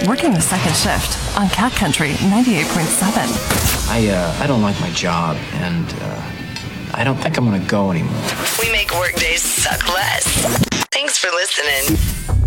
working the second shift on Cat Country 98.7. I don't like my job, and I don't think I'm gonna go anymore. We make workdays suck less. Thanks for listening.